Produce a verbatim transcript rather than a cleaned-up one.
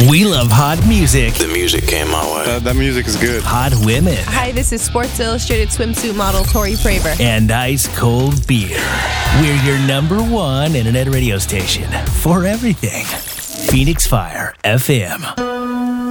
We love hot music. The music came my way. That, that music is good. Hot women. Hi, this is Sports Illustrated swimsuit model Tori Praver. And ice cold beer. We're your number one internet radio station for everything. Phoenix Fire F M.